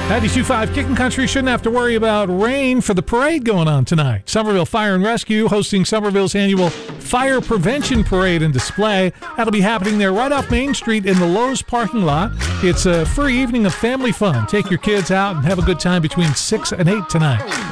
92.5 Kickin' Country shouldn't have to worry about rain for the parade going on tonight. Somerville Fire and Rescue hosting Somerville's annual Fire Prevention Parade and Display. That'll be happening there right off Main Street in the Lowe's parking lot. It's a free evening of family fun. Take your kids out and have a good time between 6 and 8 tonight.